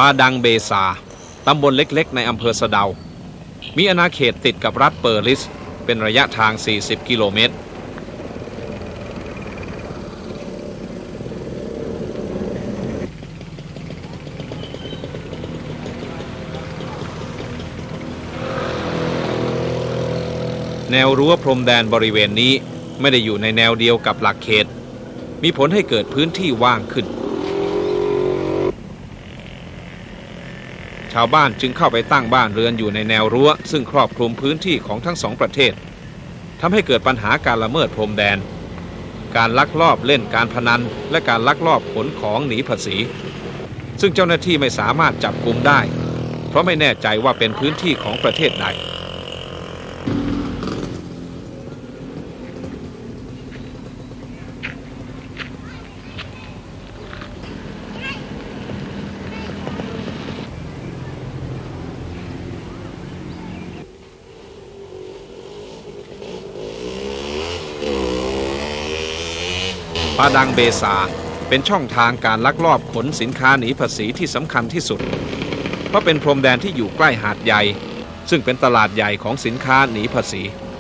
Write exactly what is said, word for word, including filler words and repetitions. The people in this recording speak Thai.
าดังเบซาตำบลเล็กๆในอำเภอสะเดามีอาณาเขตติดกับรัฐเปอร์ลิสเป็นระยะทางสี่สิบกิโลเมตรแนวรั้วพรมแดนบริเวณนี้ไม่ได้อยู่ในแนวเดียวกับหลักเขตมีผลให้เกิดพื้นที่ว่างขึ้นชาวบ้านจึงเข้าไปตั้งบ้านเรือนอยู่ในแนวรั้วซึ่งครอบคลุมพื้นที่ของทั้งสองประเทศทำให้เกิดปัญหาการละเมิดพรมแดนการลักลอบเล่นการพนันและการลักลอบขนของหนีภาษีซึ่งเจ้าหน้าที่ไม่สามารถจับกุมได้เพราะไม่แน่ใจว่าเป็นพื้นที่ของประเทศใดปาดังเบซาเป็นช่องทางการลักลอบขนสินค้าหนีภาษีที่สำคัญที่สุดเพราะเป็นพรมแดนที่อยู่ใกล้หาดใหญ่ซึ่งเป็นตลาดใหญ่ของสินค้าหนีภาษี